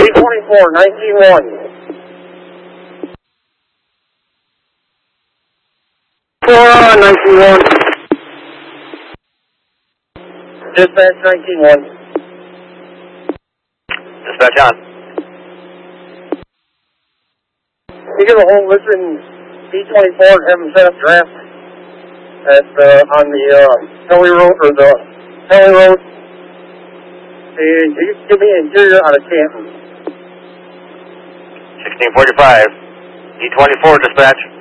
B-24, 19-1. 4 on 19-1. Dispatch 19-1. Dispatch on. You get a hold of Richard B-24 and have him set up draft on the Kelly Road, or the Kelly Road. And you can give me an interior out of Canton. 1645. E-24 dispatch.